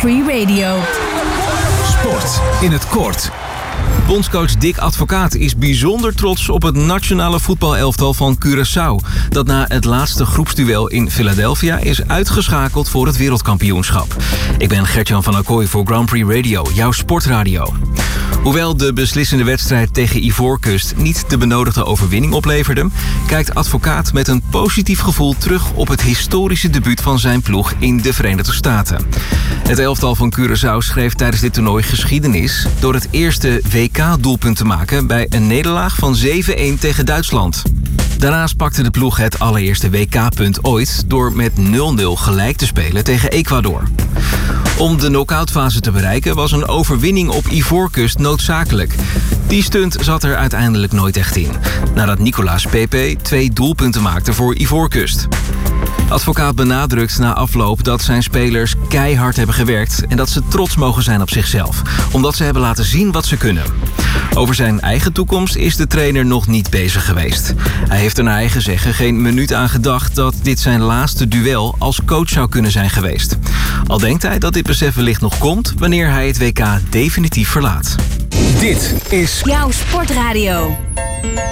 Free Radio. Sport in het kort. Bondscoach Dick Advocaat is bijzonder trots op het nationale voetbalelftal van Curaçao, dat na het laatste groepsduel in Philadelphia is uitgeschakeld voor het wereldkampioenschap. Ik ben Gertjan van Acquoy voor Grand Prix Radio, jouw sportradio. Hoewel de beslissende wedstrijd tegen Ivoorkust niet de benodigde overwinning opleverde, kijkt Advocaat met een positief gevoel terug op het historische debuut van zijn ploeg in de Verenigde Staten. Het elftal van Curaçao schreef tijdens dit toernooi geschiedenis door het eerste WK-doelpunt te maken bij een nederlaag van 7-1 tegen Duitsland. Daarnaast pakte de ploeg het allereerste WK-punt ooit door met 0-0 gelijk te spelen tegen Ecuador. Om de knock-outfase te bereiken was een overwinning op Ivoorkust noodzakelijk. Die stunt zat er uiteindelijk nooit echt in, nadat Nicolas Pepe 2 doelpunten maakte voor Ivoorkust. Advocaat benadrukt na afloop dat zijn spelers keihard hebben gewerkt en dat ze trots mogen zijn op zichzelf, omdat ze hebben laten zien wat ze kunnen. Over zijn eigen toekomst is de trainer nog niet bezig geweest. Hij heeft er naar eigen zeggen geen minuut aan gedacht dat dit zijn laatste duel als coach zou kunnen zijn geweest. Al denkt hij dat dit besef wellicht nog komt wanneer hij het WK definitief verlaat. Dit is jouw sportradio.